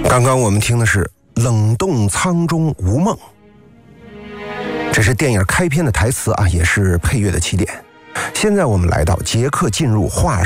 刚刚我们听的是冷冻舱中无梦，这是电影开篇的台词啊，也是配乐的起点。现在我们来到杰克进入画